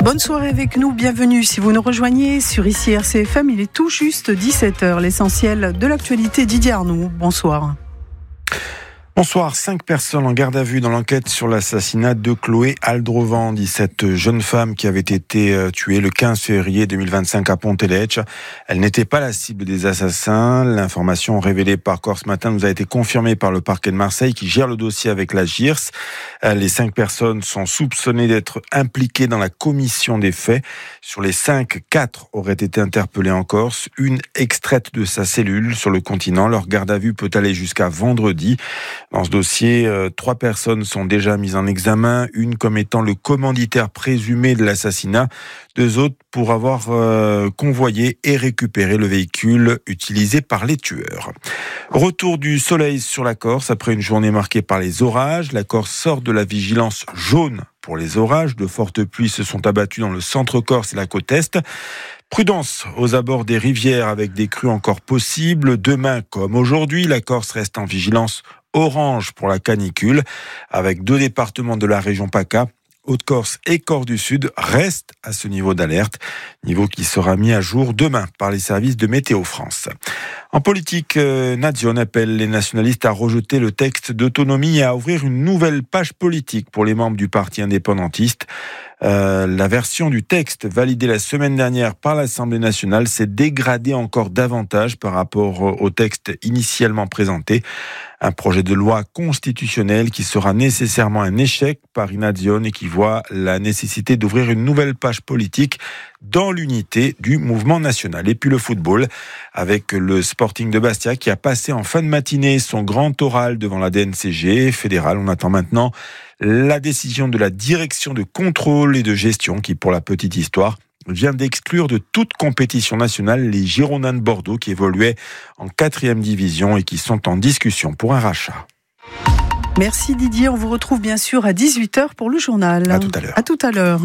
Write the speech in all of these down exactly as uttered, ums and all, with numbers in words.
Bonne soirée avec nous, bienvenue si vous nous rejoignez sur ici R C F M, il est tout juste dix-sept heures, l'essentiel de l'actualité. Didier Arnoux, bonsoir. Bonsoir. Cinq personnes en garde à vue dans l'enquête sur l'assassinat de Chloé Aldrovan, cette jeune femme qui avait été tuée le quinze février deux mille vingt-cinq à Ponteletxe. Elle n'était pas la cible des assassins. L'information révélée par Corse ce matin nous a été confirmée par le parquet de Marseille qui gère le dossier avec la G I R S. Les cinq personnes sont soupçonnées d'être impliquées dans la commission des faits. Sur les cinq, quatre auraient été interpellées en Corse, une extraite de sa cellule sur le continent. Leur garde à vue peut aller jusqu'à vendredi. Dans ce dossier, euh, trois personnes sont déjà mises en examen, une comme étant le commanditaire présumé de l'assassinat, deux autres pour avoir euh, convoyé et récupéré le véhicule utilisé par les tueurs. Retour du soleil sur la Corse après une journée marquée par les orages. La Corse sort de la vigilance jaune pour les orages. De fortes pluies se sont abattues dans le centre Corse et la côte Est. Prudence aux abords des rivières avec des crues encore possibles. Demain comme aujourd'hui, la Corse reste en vigilance orange pour la canicule, avec deux départements de la région PACA, Haute-Corse et Corse du Sud, restent à ce niveau d'alerte, niveau qui sera mis à jour demain par les services de Météo France. En politique, Nadione appelle les nationalistes à rejeter le texte d'autonomie et à ouvrir une nouvelle page politique pour les membres du parti indépendantiste. Euh, la version du texte validée la semaine dernière par l'Assemblée nationale s'est dégradée encore davantage par rapport au texte initialement présenté. Un projet de loi constitutionnelle qui sera nécessairement un échec par Nadione et qui voit la nécessité d'ouvrir une nouvelle page politique dans l'unité du mouvement national. Et puis le football, avec le Sporting de Bastia qui a passé en fin de matinée son grand oral devant la D N C G fédérale. On attend maintenant la décision de la direction de contrôle et de gestion qui, pour la petite histoire, vient d'exclure de toute compétition nationale les Girondins de Bordeaux qui évoluaient en quatrième division et qui sont en discussion pour un rachat. Merci Didier, on vous retrouve bien sûr à dix-huit heures pour le journal. À tout à l'heure. À tout à l'heure.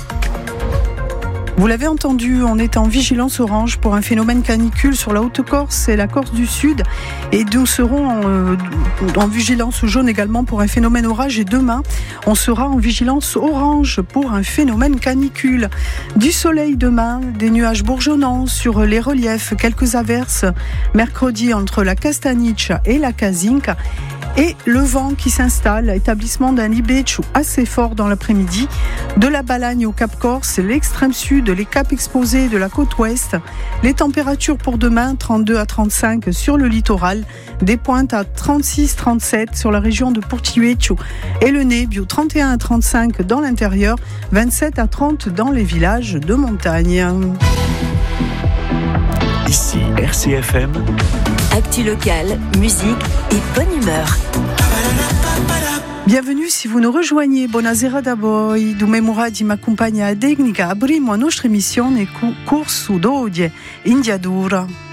Vous l'avez entendu, on est en vigilance orange pour un phénomène canicule sur la Haute-Corse et la Corse du Sud. Et nous serons en, euh, en vigilance jaune également pour un phénomène orage. Et demain, on sera en vigilance orange pour un phénomène canicule. Du soleil demain, des nuages bourgeonnants sur les reliefs, quelques averses. Mercredi, entre la Castaniche et la Casinca. Et le vent qui s'installe, établissement d'un libeccio assez fort dans l'après-midi. De la Balagne au Cap Corse, l'extrême sud, les caps exposés de la côte ouest. Les températures pour demain, trente-deux à trente-cinq sur le littoral. Des pointes à trente-six à trente-sept sur la région de Portiueccio. Et le Nebbio, trente et un à trente-cinq dans l'intérieur, vingt-sept à trente dans les villages de montagne. Ici R C F M. Actu locale, musique et bonne humeur. Bienvenue si vous nous rejoignez. Buonasera da voi. Dume Muradi m'accompagna a Degnica. Abrimo a nostra emissione Corso d'Odie, India Dura.